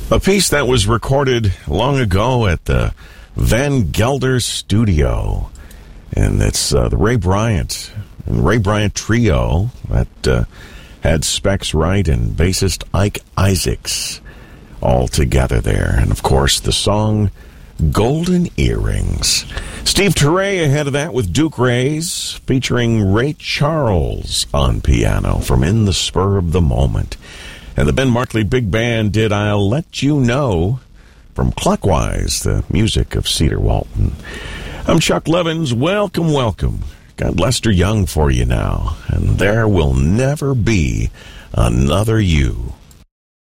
A piece that was recorded long ago at the Van Gelder Studio. And it's the Ray Bryant Trio that had Specs Wright and bassist Ike Isaacs all together there. And, of course, the song Golden Earrings. Steve Turre ahead of that with Duke Rays, featuring Ray Charles on piano from In the Spur of the Moment. And the Ben Markley Big Band did I'll Let You Know from Clockwise, the music of Cedar Walton. I'm Chuck Levins. Welcome, welcome. Got Lester Young for you now. And There Will Never Be Another You.